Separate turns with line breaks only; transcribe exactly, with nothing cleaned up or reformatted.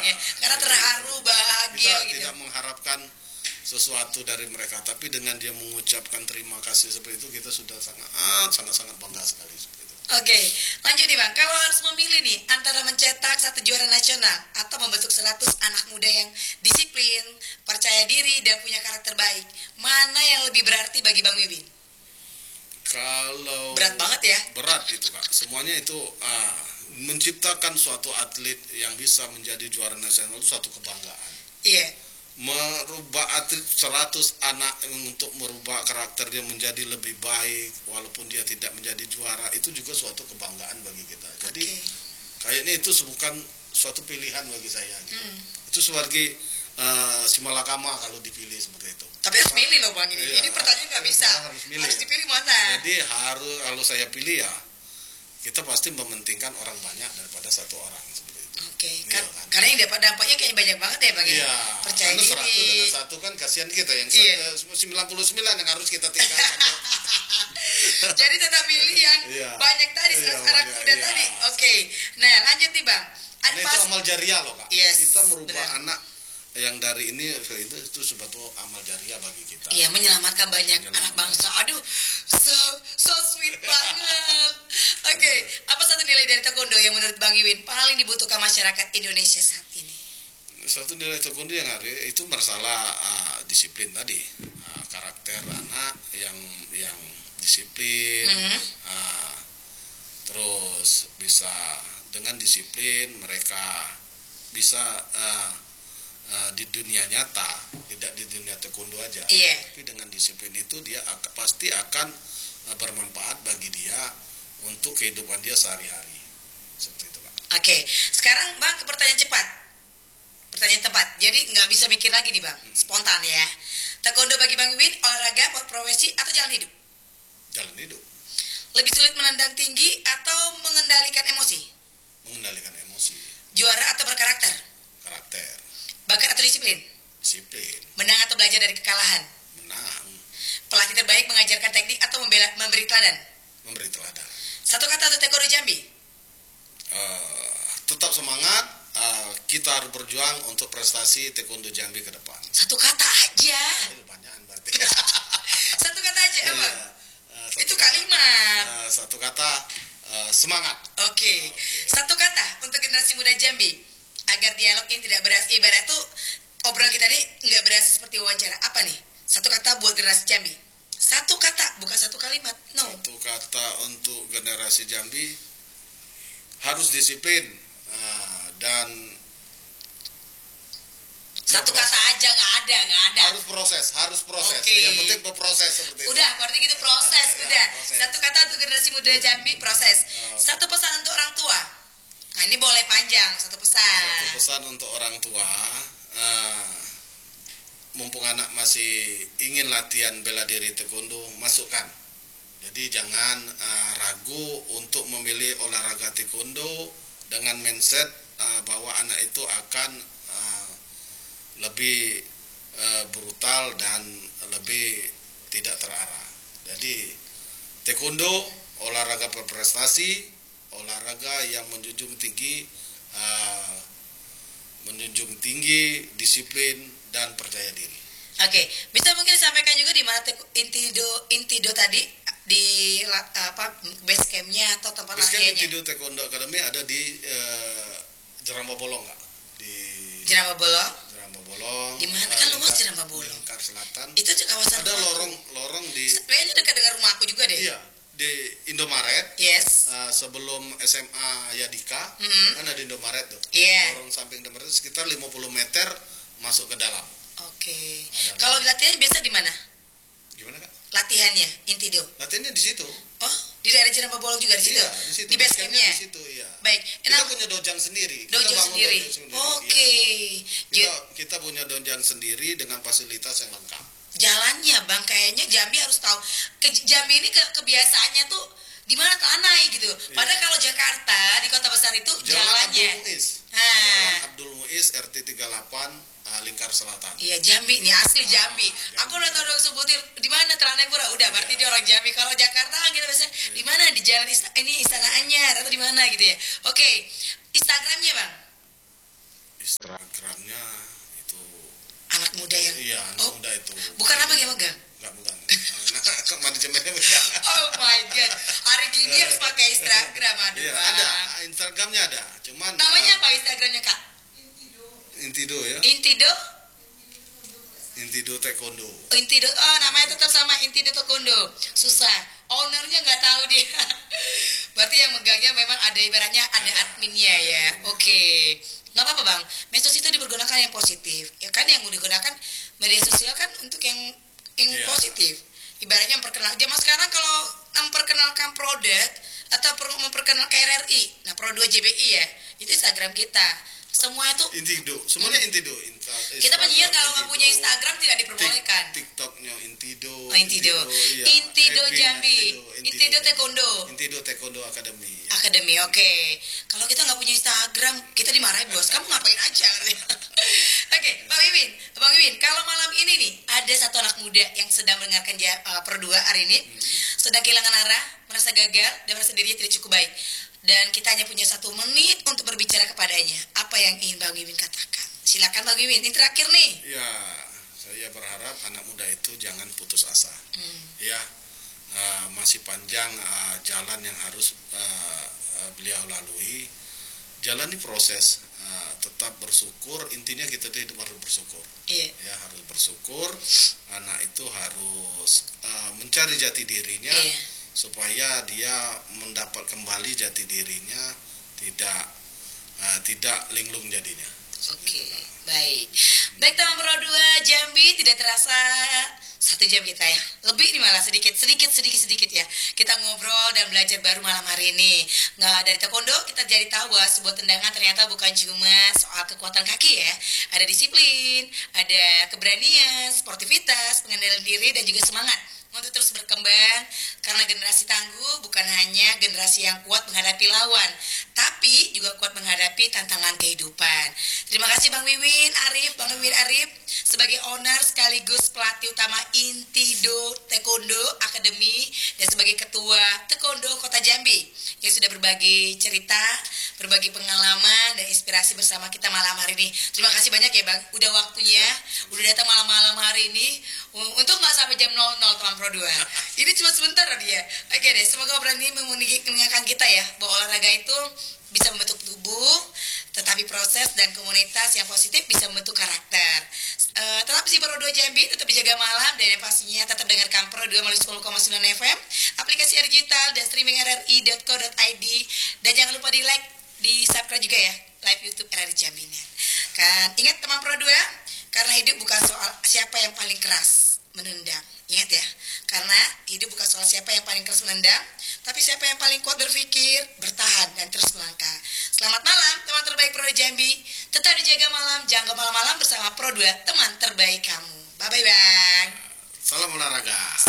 bilangnya. Karena terharu, bahagia
kita
gitu.
tidak mengharapkan sesuatu dari mereka, tapi dengan dia mengucapkan terima kasih seperti itu, kita sudah sangat sangat sangat bangga sekali seperti itu.
Oke, lanjut nih Bang. Kalau harus memilih nih antara mencetak satu juara nasional atau membentuk seratus anak muda yang disiplin, percaya diri dan punya karakter baik, mana yang lebih berarti bagi Bang Wiwin?
Kalau
berat banget ya?
Berat itu Kak. Semuanya itu ah, menciptakan suatu atlet yang bisa menjadi juara nasional itu suatu kebanggaan.
Iya.
Merubah atlet seratus anak untuk merubah karakter dia menjadi lebih baik walaupun dia tidak menjadi juara, itu juga suatu kebanggaan bagi kita. Jadi okay. kayaknya itu bukan suatu pilihan bagi saya gitu. Hmm. Itu sebagai uh, si malakama kalau dipilih seperti itu.
Tapi harus pilih loh Bang ini. Iya, ini pertanyaan nggak bisa.
Harus, milih,
harus dipilih mana?
Jadi harus, kalau saya pilih ya kita pasti mementingkan orang banyak daripada satu orang seperti itu.
Oke, okay.
Iya,
kan,
kan?
karena yang dapat dampaknya kayak banyak banget ya Bang.
Iya,
percaya diri.
seratus dengan satu kan kasihan kita yang iya. sembilan puluh sembilan yang harus kita tinggalkan.
Jadi tetap pilih yang iya. banyak tadi, iya, anak muda iya. tadi. Oke, okay. Nah lanjut nih Bang.
Nah, itu amal jariah loh Kak.
Yes,
kita merubah
benar.
anak yang dari ini itu itu sebetulnya amal jariah bagi kita.
Iya, menyelamatkan banyak menyelamatkan anak bangsa. Aduh, so so sweet banget. Oke, okay. Apa satu nilai dari taekwondo yang menurut Bang Wiwin paling dibutuhkan masyarakat Indonesia saat ini?
Satu nilai taekwondo yang hari itu masalah uh, disiplin tadi, uh, karakter anak yang yang disiplin, mm-hmm. uh, terus bisa dengan disiplin mereka bisa uh, Uh, di dunia nyata, tidak di dunia taekwondo aja,
yeah.
tapi dengan disiplin itu dia ak- pasti akan uh, bermanfaat bagi dia untuk kehidupan dia sehari-hari, seperti itu Pak.
Oke, okay. Sekarang Bang ke pertanyaan cepat, pertanyaan tepat, jadi nggak bisa mikir lagi nih Bang, hmm. spontan ya. Taekwondo bagi Bang Wiwin olahraga, profesi atau jalan hidup?
Jalan hidup.
Lebih sulit menendang tinggi atau mengendalikan emosi?
Mengendalikan emosi.
Juara atau berkarakter?
Karakter.
Bakat atau disiplin?
Disiplin.
Menang atau belajar dari kekalahan?
Menang.
Pelatih terbaik mengajarkan teknik atau membela, memberi teladan?
Memberi teladan.
Satu kata untuk taekwondo Jambi?
Uh, tetap semangat. Uh, kita harus berjuang untuk prestasi taekwondo Jambi ke depan.
Satu kata aja.
Itu banyak berarti.
Satu kata aja Bang.
Uh,
Itu kalimat.
Uh, satu kata uh, semangat.
Oke. Okay. Okay. Satu kata untuk generasi muda Jambi agar dialog ini tidak berasa ibarat tuh obrolan kita ini nggak berasa seperti wawancara. Apa nih? Satu kata buat generasi Jambi. Satu kata, bukan satu kalimat. No.
Satu kata untuk generasi Jambi, harus disiplin uh, dan
satu kata aja nggak ada, nggak ada.
Harus proses, harus proses.
Okay.
Yang penting berproses seperti itu.
Udah, berarti gitu proses,
ya,
udah.
Proses.
Satu kata untuk generasi muda Jambi, proses.
Uh,
satu pesan untuk orang tua. Nah ini boleh panjang, satu pesan.
Satu pesan untuk orang tua, uh, mumpung anak masih ingin latihan bela diri taekwondo, masukkan. Jadi jangan uh, ragu untuk memilih olahraga taekwondo dengan mindset uh, bahwa anak itu akan uh, lebih uh, brutal dan lebih tidak terarah. Jadi taekwondo olahraga berprestasi, olahraga yang menjunjung tinggi uh, menjunjung tinggi disiplin dan percaya diri.
Oke, okay. Bisa mungkin disampaikan juga di mana Intido Intido tadi di apa base campnya atau tempat latihannya?
Intido Taekwondo Academy ada di uh, Jeramba Bolong Kak. Di
Jeramba Bolong.
Jeramba Bolong.
Di mana kan luas Jeramba Bolong?
Lingkar Selatan.
Itu di kawasan.
Ada lorong lorong di.
Kayaknya dekat dengan rumah aku juga deh.
Iya. Di Indomaret,
yes.
uh, sebelum S M A Yadika, mm-hmm. kan ada Indomaret tuh,
yeah.
Lorong samping Indomaret sekitar lima puluh meter masuk ke dalam.
Oke. Okay. Kalau latihan biasa di mana?
Gimana Kak?
Latihannya, Intido.
Latihannya di situ.
Oh, di daerah Jeramba Bolong juga di situ.
Iya, di situ.
Di base campnya.
Di situ, iya.
Baik.
Kita Enak. punya dojang sendiri.
Dojang
kita
sendiri.
sendiri.
Oke. Okay.
Kita, kita punya dojang sendiri dengan fasilitas yang lengkap.
Jalannya Bang, kayaknya Jambi harus tahu. Ke Jambi ini ke, kebiasaannya tuh di mana tanah gitu. Iya. Padahal kalau Jakarta di kota besar itu
Jalan
jalannya.
Abdul Muiz.
Jalan
Abdul Muiz R T tiga puluh delapan uh, Lingkar Selatan.
Iya Jambi, nih asli Jambi.
Ah, Jambi.
Aku udah tahu dong sebutin di mana Telanai Pura. Udah iya. Berarti dia orang Jambi. Kalau Jakarta kita biasanya iya. Di mana di jalan ista ini Istana Anyar atau di mana gitu ya. Oke, Instagramnya Bang.
Instagramnya itu
Anak muda yang
iya anak
oh,
muda itu
bukan apa ya Bang?
Enggak bukan. Nah, manajemennya beda.
Oh my god, hari gini harus pakai Instagram. Aduh
Iya,
Bang.
ada Instagramnya ada, cuman
Namanya
uh,
apa Instagramnya Kak?
Intido ya.
Intido?
Intido Taekwondo.
Oh, Intido, oh namanya tetap sama Intido Taekwondo. Susah, ownernya nggak tahu dia. Berarti yang megangnya memang ada ibaratnya ada adminnya ya. Oke, nggak apa-apa Bang. Medsos itu dipergunakan yang positif. Ya kan yang digunakan media sosial kan untuk yang yang
Iya.
positif. Ibaratnya memperkenalkan. Zaman sekarang kalau memperkenalkan produk atau per- memperkenalkan R R I, nah Pro dua J B I ya, itu Instagram kita. Semua itu
Intido, semuanya Intido. Inta,
kita penyiar
Instagram,
kalau nggak punya
Intido.
Instagram tidak diperbolehkan.
Tik- TikToknya Intido.
Oh, Intido.
iya.
Intido
F B-nya
Jambi.
Intido,
Intido Taekwondo.
Intido Taekwondo Academy.
Akademi, oke. Kalau kita nggak punya Instagram, kita dimarahin bos. Kamu ngapain aja? Oke, Bang Wiwin, Bang Wiwin. Kalau malam ini nih ada satu anak muda yang sedang mendengarkan ja- uh, Pro dua hari ini,
Hmm.
sedang kehilangan arah, merasa gagal dan merasa dirinya tidak cukup baik. Dan kita hanya punya satu menit untuk berbicara kepadanya. Apa yang ingin Bang Wiwin katakan? Silakan Bang Wiwin. Ini terakhir nih.
Ya, saya berharap anak muda itu jangan putus asa.
Hmm.
Ya, uh, masih panjang uh, jalan yang harus uh, uh, beliau lalui. Jalani proses, uh, tetap bersyukur. Intinya kita tuh hidup harus bersyukur.
Iya.
Ya, harus bersyukur. Anak itu harus uh, mencari jati dirinya.
Iya.
Supaya dia mendapat kembali jati dirinya, tidak uh, tidak linglung jadinya.
Oke, baik. Baik teman Pro dua Jambi, tidak terasa satu jam kita ya. Lebih nih malah sedikit, sedikit, sedikit, sedikit ya. Kita ngobrol dan belajar baru malam hari ini. Nggak dari taekwondo, kita jadi tahu bahwa sebuah tendangan ternyata bukan cuma soal kekuatan kaki ya. Ada disiplin, ada keberanian, sportivitas, pengendalian diri, dan juga semangat untuk terus berkembang, karena generasi tangguh bukan hanya generasi yang kuat menghadapi lawan, tapi juga kuat menghadapi tantangan kehidupan. Terima kasih Bang Wiwin Arif, Bang Wiwin Arif sebagai owner sekaligus pelatih utama Intido Taekwondo Academy dan sebagai ketua Taekwondo Kota Jambi yang sudah berbagi cerita, berbagi pengalaman dan inspirasi bersama kita malam hari ini. Terima kasih banyak ya Bang, udah waktunya, udah datang malam-malam hari ini. Untuk nggak sampai jam nol nol teman Pro dua. Ini cuma sebentar dia. Oke deh, semoga obrolan ini mengingatkan kita ya bahwa olahraga itu bisa membentuk tubuh, tetapi proses dan komunitas yang positif bisa membentuk karakter. Uh, tetap di Pro dua Jambi, tetap dijaga malam, dan yang pastinya tetap dengarkan Pro dua melalui sepuluh koma sembilan F M, aplikasi digital dan streaming r r i dot co dot i d, dan jangan lupa di like, di subscribe juga ya live YouTube R R I Jambi. Kan ingat teman Pro dua, karena hidup bukan soal siapa yang paling keras menendang. Ingat ya, karena hidup bukan soal siapa yang paling keras menendang, tapi siapa yang paling kuat berpikir, bertahan, dan terus melangkah. Selamat malam, teman terbaik Pro dua Jambi. Tetap dijaga malam, jangan malam-malam bersama Pro dua, teman terbaik kamu. Bye-bye Bang.
Salam olahraga.